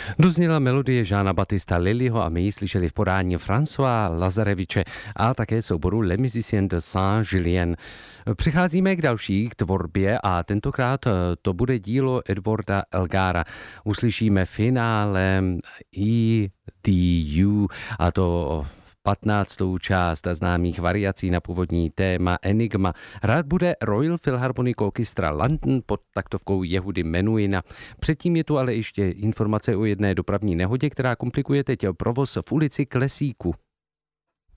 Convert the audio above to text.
Dozněla melodie Jeana Baptista Lillyho a my ji slyšeli v podání François Lazareviče a také souboru Les Musiciens de Saint-Julien. Přicházíme k další tvorbě a tentokrát to bude dílo Edwarda Elgara. Uslyšíme finále EDU a to 15. část známých variací na původní téma Enigma. Rád bude Royal Philharmonic Orchestra London pod taktovkou Jehudy Menuhina. Předtím je tu ale ještě informace o jedné dopravní nehodě, která komplikuje teď provoz v ulici Klesíku.